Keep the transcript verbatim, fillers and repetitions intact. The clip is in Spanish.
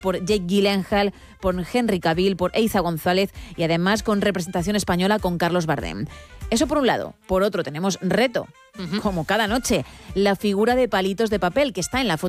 por Jake Gyllenhaal, por Henry Cavill, por Eiza González y además con representación española con Carlos Bardem. Eso por un lado. Por otro tenemos reto, uh-huh. como cada noche, la figura de palitos de papel que está en la foto